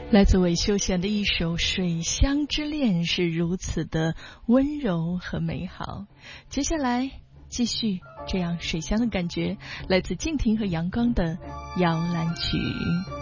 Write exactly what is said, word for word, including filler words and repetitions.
来自韦秀贤的一首《水乡之恋》是如此的温柔和美好。接下来继续这样水乡的感觉，来自静婷和阳光的摇篮曲。